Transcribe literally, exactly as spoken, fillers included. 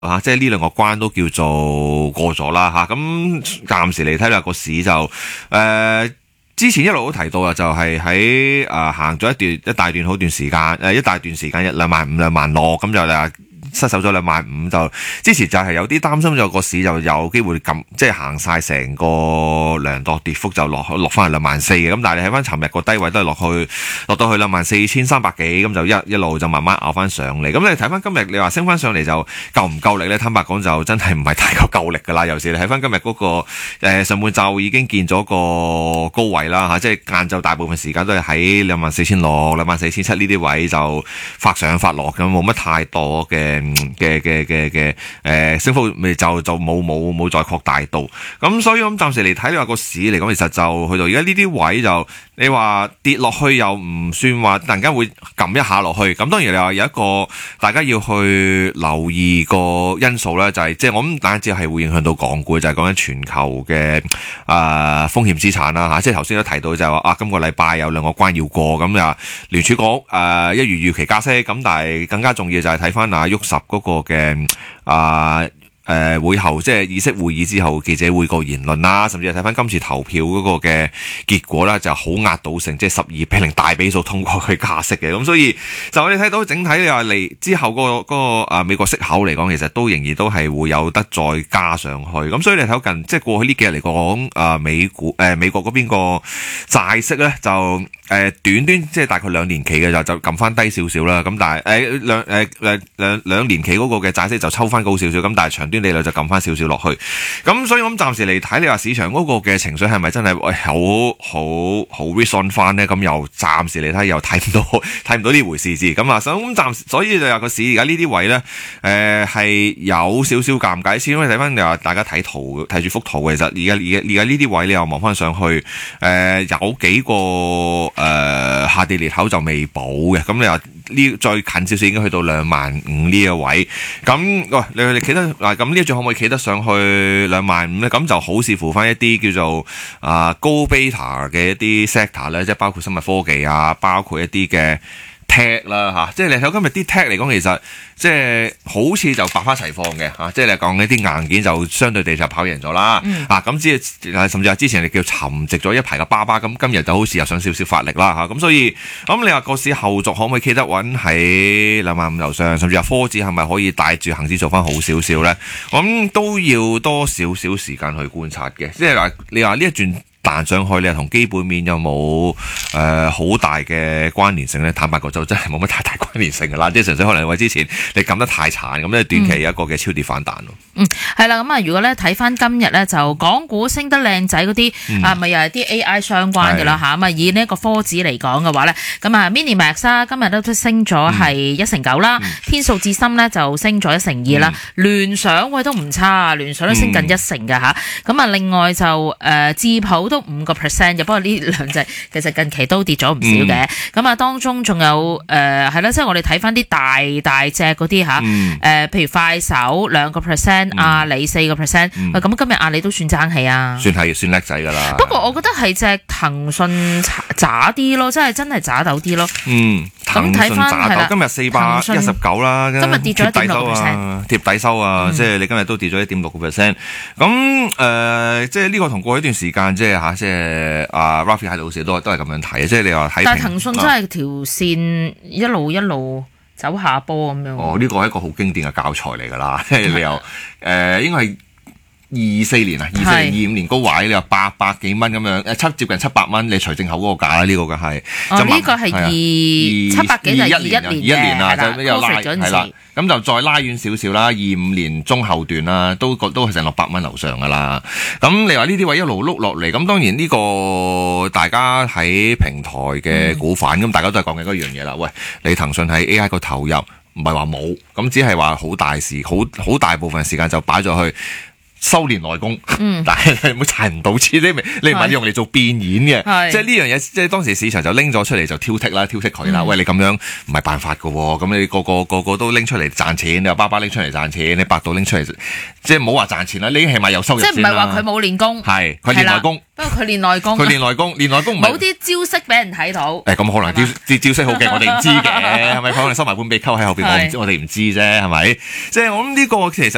啊，即係呢兩個關都叫做過咗啦吓，咁暫時嚟睇啦個市就誒、呃、之前一路都提到啊，就係喺誒行咗一段一大段好段時間誒一大段時間一兩萬五兩萬六咁就誒失守咗兩萬五，就之前就係有啲擔心，就個市就有機會咁即係行晒成個量度跌幅就落落翻去兩萬四嘅，咁但係你睇翻尋日個低位都係落去落到去兩萬四千三百幾，咁就一一路就慢慢拗翻上嚟。咁你睇翻今日你話升翻上嚟就夠唔夠力咧？坦白講就真係唔係太過夠力噶啦。尤其是你睇翻今日嗰個誒上半晝已經見咗個高位啦嚇，即係晏晝大部分時間都係喺兩萬四千六、兩萬四千七呢啲位就發上發落咁，冇乜太多嘅。嘅嘅嘅嘅誒升幅咪就就冇冇冇再擴大到，咁所以咁暫時嚟睇，你話個市嚟講，其實就去到而家呢啲位就你話跌落去又唔算話突然間會撳一下落去，咁當然你話有一個大家要去留意個因素咧，就係即係我諗單止係會影響到港股，就係講緊全球嘅啊、呃、風險資產啦嚇，即係頭先都提到就係話啊今個禮拜有兩個關要過，咁啊聯儲局誒、呃、一如預期加息，咁但係更加重要就係睇翻啊喐十嗰個嘅啊誒會後即係議息會議之後記者會個言論啦，甚至係睇翻今次投票嗰個嘅結果啦，就好壓倒性，即係十二比零大比數通過佢加息嘅，咁所以就我哋睇到整體你話嚟之後嗰個嗰個啊美國息口嚟講，其實都仍然都係會有得再加上去，咁所以你睇到近即係過去呢幾日嚟講啊美股誒、呃、美國嗰邊個債息咧就誒、呃、短端即係大概兩年期嘅就就撳翻低少少啦，咁但係誒兩誒兩兩兩年期嗰個嘅債息就抽翻高少少，咁但係長端利率就撳翻少少落去，咁所以我諗暫時嚟睇，你話市場嗰個嘅情緒係咪真係喂好好好 reson 翻咧？咁又暫時嚟睇又睇唔到睇唔到呢回事字，咁啊咁暫時，所以就話個市而家呢啲位咧，誒、呃、係有少少尷尬先，因為睇翻你話大家睇圖睇住幅圖，其實而家而家而家呢啲位你又望翻上去，誒、呃、有幾個誒、呃、下跌裂口就未補嘅，咁你話呢再近少少已經去到兩萬五呢個位，咁喂你你企得嗱咁呢一轉可唔可以企得上去兩萬五咧？咁就好視乎翻一啲叫做啊、呃、高 beta 嘅一啲 sector 咧，即係包括生物科技啊，包括一啲嘅 tech 啦嚇，即係你睇今日啲 tech 嚟講，其實即係好似就百花齊放嘅嚇，即係你講一啲硬件就相對地就跑贏咗啦，嗯、啊咁之甚至係之前你叫沉寂咗一排嘅巴巴，咁今日就好似又上少少發力啦嚇，咁所以咁你話個市後續可唔可以企得穩喺兩萬五樓上，甚至話科指係咪可以帶住恒指做翻好少少咧？咁都要多少少時間去觀察嘅，即係嗱你話呢一轉彈上去，你又同基本面有冇誒好大嘅關聯性咧？坦白講就真係冇乜太大關聯性㗎啦，即係純粹可能因為之前你撳得太殘，咁咧短期有一個嘅超跌反彈咯。 嗯，係啦，咁啊，如果咧睇翻今日咧，就港股升得靚仔嗰啲、嗯、啊，咪又係啲 A I 相關嘅啦嚇，咁啊以呢一個科指嚟講嘅話咧，咁啊 Minimax 啦，今日都都升咗係一成九啦，天數智深咧就升咗一成二啦，聯想喂都唔差，聯想都升近一成㗎嚇，咁啊另外就誒智普都五個 percent 嘅，不過呢兩隻其實近期都跌咗唔少嘅，咁啊、嗯、當中仲有誒係啦，即係我哋睇翻啲大大隻嗰啲嚇，誒、嗯呃、譬如快手兩個 percent。阿里四個 percent， 咁今日阿里都算爭氣啊， 算係算叻仔㗎啦。 不過我覺得係隻騰訊渣啲咯，真係真係渣斗啲咯。嗯，咁睇翻係啦， 今日四百一十九啦， 今日跌咗一點六個 percent， 貼底收啊，嗯、即係你今日都跌咗一點六個 percent。咁誒、呃，即係呢個同過去一段時間即係嚇，即係阿 Rafi 喺度時都都係咁樣睇，即係你話睇。 但係騰訊真係條線一路一路走下坡咁樣。 哦，呢個係一個好經典嘅教材嚟㗎啦，即係你又。誒、呃、應該係二四年啊，二四年、二五年高位，你話八百幾蚊咁樣，誒七接近七百蚊，你除正口嗰個價啦，呢、這個嘅係。 哦，呢個係二七百幾就二一年， 二一年啊， 就又拉係啦，咁就再拉遠少少啦，二五年中後段啦，都都係成六百蚊樓上噶啦。咁你話呢啲位一路碌落嚟，咁當然呢個大家喺平台嘅股份，咁、嗯、大家都係講緊嗰樣嘢啦。喂，你騰訊喺 A I 個投入。唔係話冇，咁只係話好大時，好好大部分時間就擺咗去修練內功，嗯、但係你唔好賺唔到錢，你咪你唔係用嚟做變現嘅，即係呢樣嘢，即係當時市場就拎咗出嚟就挑剔啦，挑剔佢啦。嗯、喂，你咁樣唔係辦法㗎喎，咁你個個個個都拎出嚟賺錢，你話巴巴拎出嚟賺錢，你百度拎出嚟，即係唔好話賺錢啦，你起碼有收入先啦。即係唔係話佢冇練功，係佢練內功。 不過佢練內功， 佢練內功，練內功冇啲招式俾人睇到。 誒，咁可能啲啲招式好勁，我哋唔知嘅，係咪？可能收埋本秘笈喺後邊，我唔知，我哋唔知啫，係咪？即係我諗呢個其實。